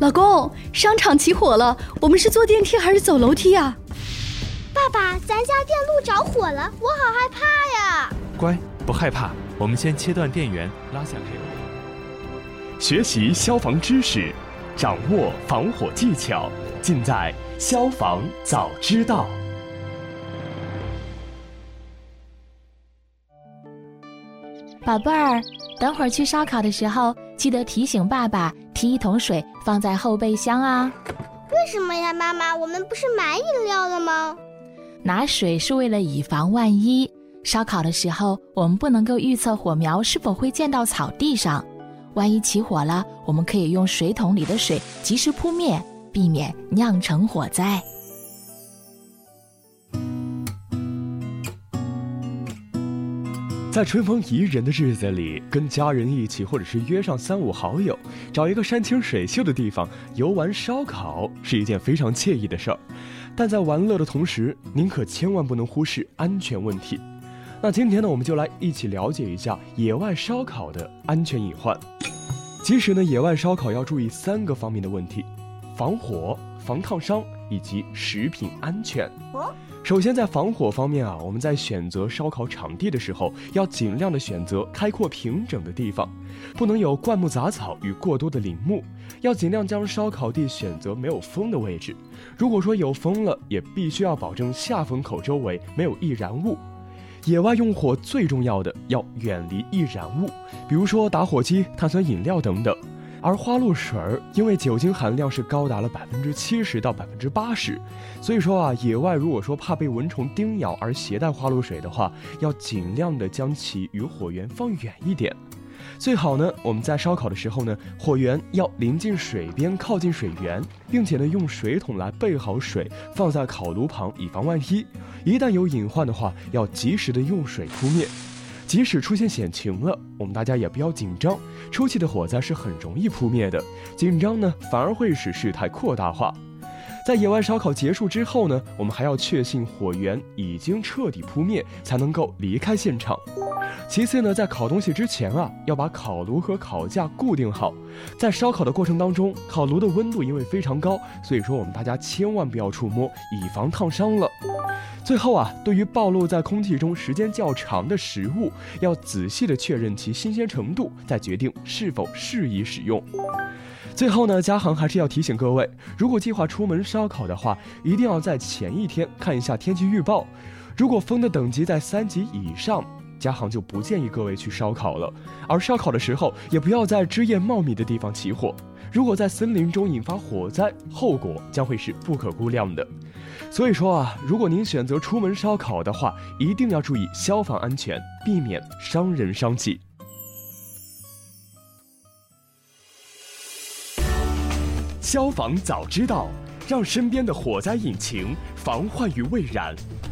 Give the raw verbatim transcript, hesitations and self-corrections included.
老公，商场起火了，我们是坐电梯还是走楼梯啊？ 爸爸，咱家电路着火了，我好害怕呀！ 乖，不害怕，我们先切断电源，拉下开关。 学习消防知识，掌握防火技巧，尽在消防早知道。 宝贝儿，等会儿去烧烤的时候，记得提醒爸爸提一桶水放在后备箱啊。 为什么呀，妈妈？我们不是买饮料了吗？ 拿水是为了以防万一。烧烤的时候，我们不能够预测火苗是否会溅到草地上，万一起火了，我们可以用水桶里的水及时扑灭，避免酿成火灾。 在春风宜人的日子里，跟家人一起，或者是约上三五好友，找一个山清水秀的地方游玩烧烤，是一件非常惬意的事儿。但在玩乐的同时，您可千万不能忽视安全问题。那今天呢，我们就来一起了解一下野外烧烤的安全隐患。其实呢，野外烧烤要注意三个方面的问题：防火、防烫伤以及食品安全。首先在防火方面啊，我们在选择烧烤场地的时候，要尽量的选择开阔平整的地方，不能有灌木杂草与过多的林木，要尽量将烧烤地选择没有风的位置。如果说有风了，也必须要保证下风口周围没有易燃物。野外用火最重要的要远离易燃物，比如说打火机、碳酸饮料等等。而花露水因为酒精含量是高达了百分之七十到百分之八十，所以说啊，野外如果说怕被蚊虫叮咬而携带花露水的话，要尽量的将其与火源放远一点。最好呢，我们在烧烤的时候呢，火源要临近水边，靠近水源，并且呢，用水桶来备好水，放在烤炉旁，以防万一。一旦有隐患的话，要及时的用水扑灭。即使出现险情了，我们大家也不要紧张，初期的火灾是很容易扑灭的，紧张呢反而会使事态扩大化。在野外烧烤结束之后呢，我们还要确信火源已经彻底扑灭，才能够离开现场。其次呢，在烤东西之前啊，要把烤炉和烤架固定好。在烧烤的过程当中，烤炉的温度因为非常高，所以说我们大家千万不要触摸，以防烫伤了。最后啊，对于暴露在空气中时间较长的食物，要仔细的确认其新鲜程度，再决定是否适宜使用。最后呢，嘉航还是要提醒各位，如果计划出门烧烤的话，一定要在前一天看一下天气预报。如果风的等级在三级以上，嘉航就不建议各位去烧烤了。而烧烤的时候，也不要在枝叶茂密的地方起火。如果在森林中引发火灾，后果将会是不可估量的。所以说啊，如果您选择出门烧烤的话，一定要注意消防安全，避免伤人伤己。消防早知道，让身边的火灾引擎防患于未然。